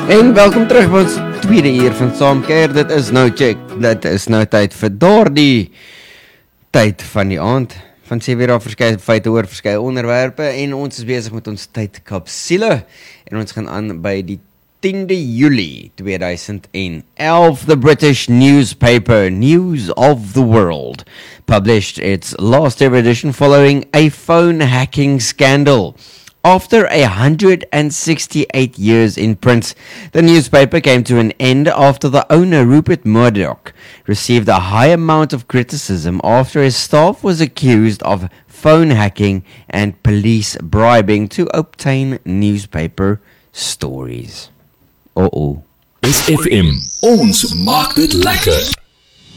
En welkom terug by ons tweede uur van Saamkeer. Dit is nou tyd vir daardie tyd van die aand. Van 7 uur af verskeie feite oor verskeie onderwerpe en ons is besig met ons tydkapsule. En ons gaan aan by die 10de Julie 2011. The British newspaper News of the World published its last ever edition following a phone hacking scandal. After 168 years in print, the newspaper came to an end after the owner, Rupert Murdoch, received a high amount of criticism after his staff was accused of phone hacking and police bribing to obtain newspaper stories. SFM, ons maak dit lekker.